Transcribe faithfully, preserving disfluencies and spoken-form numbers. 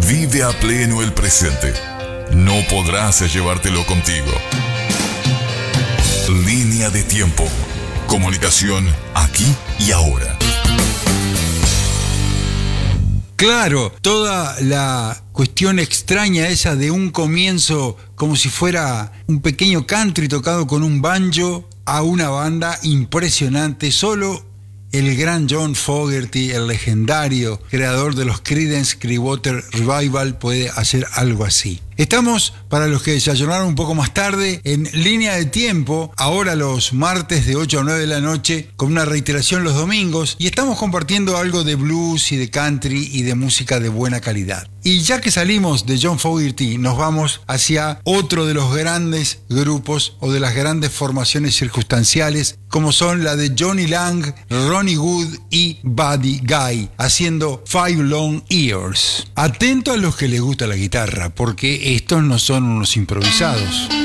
Vive a pleno el presente. No podrás llevártelo contigo. Línea de tiempo. Comunicación aquí y ahora. Claro, toda la cuestión extraña esa de un comienzo como si fuera un pequeño country tocado con un banjo a una banda impresionante. Solo el gran John Fogerty, el legendario creador de los Creedence Clearwater Revival, puede hacer algo así. Estamos, para los que desayunaron un poco más tarde, en Línea de Tiempo, ahora los martes de ocho a nueve de la noche, con una reiteración los domingos, y estamos compartiendo algo de blues y de country y de música de buena calidad. Y ya que salimos de John Fogerty, nos vamos hacia otro de los grandes grupos o de las grandes formaciones circunstanciales, como son la de Johnny Lang, Ronnie Wood y Buddy Guy, haciendo Five Long Years. Atento a los que les gusta la guitarra, porque estos no son unos improvisados.